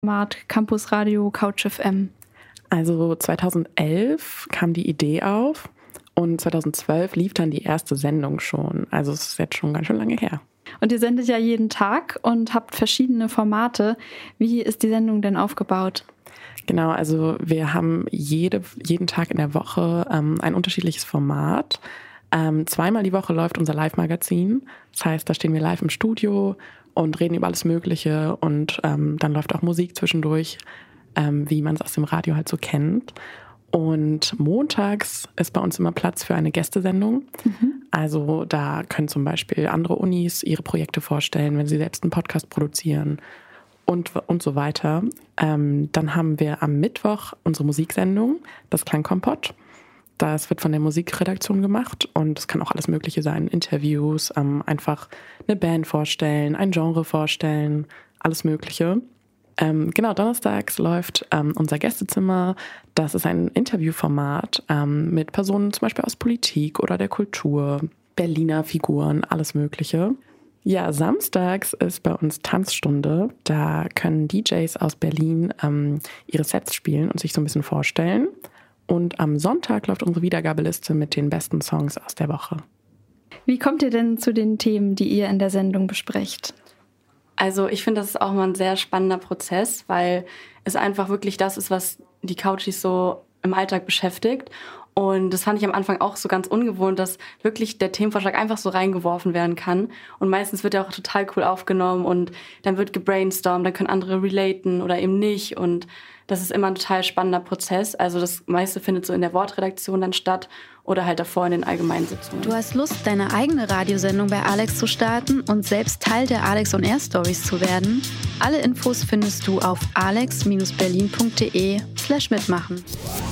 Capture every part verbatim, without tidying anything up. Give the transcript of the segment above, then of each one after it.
Format Campus Radio Couch F M? Also zweitausendelf kam die Idee auf und zweitausendzwölf lief dann die erste Sendung schon. Also es ist jetzt schon ganz schön lange her. Und ihr sendet ja jeden Tag und habt verschiedene Formate. Wie ist die Sendung denn aufgebaut? Genau, also wir haben jede, jeden Tag in der Woche ähm, ein unterschiedliches Format. Ähm, zweimal die Woche läuft unser Live-Magazin. Das heißt, da stehen wir live im Studio und reden über alles Mögliche. Und ähm, dann läuft auch Musik zwischendurch, ähm, wie man es aus dem Radio halt so kennt. Und montags ist bei uns immer Platz für eine Gästesendung. Mhm. Also da können zum Beispiel andere Unis ihre Projekte vorstellen, wenn sie selbst einen Podcast produzieren und, und so weiter. Ähm, dann haben wir am Mittwoch unsere Musiksendung, das Klangkompott. Das wird von der Musikredaktion gemacht und es kann auch alles Mögliche sein. Interviews, ähm, einfach eine Band vorstellen, ein Genre vorstellen, alles Mögliche. Ähm, genau, donnerstags läuft ähm, unser Gästezimmer. Das ist ein Interviewformat ähm, mit Personen zum Beispiel aus Politik oder der Kultur, Berliner Figuren, alles Mögliche. Ja, samstags ist bei uns Tanzstunde. Da können D Js aus Berlin ähm, ihre Sets spielen und sich so ein bisschen vorstellen. Und am Sonntag läuft unsere Wiedergabeliste mit den besten Songs aus der Woche. Wie kommt ihr denn zu den Themen, die ihr in der Sendung besprecht? Also ich finde, das ist auch mal ein sehr spannender Prozess, weil es einfach wirklich das ist, was die Couchies so im Alltag beschäftigt. Und das fand ich am Anfang auch so ganz ungewohnt, dass wirklich der Themenvorschlag einfach so reingeworfen werden kann. Und meistens wird er auch total cool aufgenommen und dann wird gebrainstormt, dann können andere relaten oder eben nicht. Und das ist immer ein total spannender Prozess. Also das meiste findet so in der Wortredaktion dann statt oder halt davor in den Allgemeinsitzungen. Du hast Lust, deine eigene Radiosendung bei Alex zu starten und selbst Teil der Alex on Air Stories zu werden? Alle Infos findest du auf alex berlin punkt de slash mitmachen.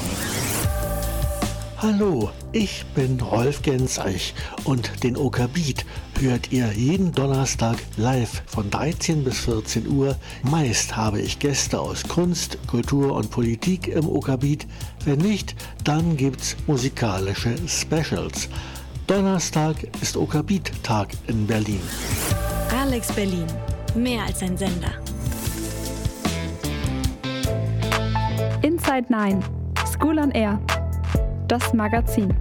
Hallo, ich bin Rolf Genzeich und den OK Beat hört ihr jeden Donnerstag live von dreizehn bis vierzehn Uhr. Meist habe ich Gäste aus Kunst, Kultur und Politik im OK Beat. Wenn nicht, dann gibt's musikalische Specials. Donnerstag ist OK Beat Tag in Berlin. Alex Berlin, mehr als ein Sender. Inside Nine, School on Air. Das Magazin.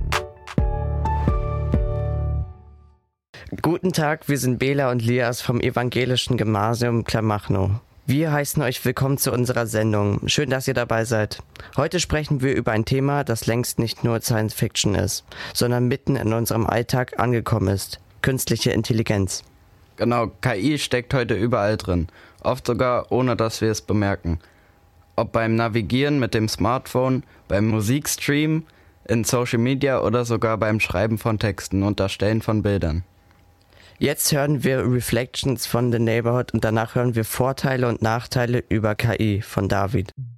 Guten Tag, wir sind Bela und Lias vom Evangelischen Gymnasium Kleinmachnow. Wir heißen euch willkommen zu unserer Sendung. Schön, dass ihr dabei seid. Heute sprechen wir über ein Thema, das längst nicht nur Science Fiction ist, sondern mitten in unserem Alltag angekommen ist. Künstliche Intelligenz. Genau, K I steckt heute überall drin. Oft sogar, ohne dass wir es bemerken. Ob beim Navigieren mit dem Smartphone, beim Musikstream, in Social Media oder sogar beim Schreiben von Texten und Erstellen von Bildern. Jetzt hören wir Reflections von The Neighborhood und danach hören wir Vorteile und Nachteile über K I von David.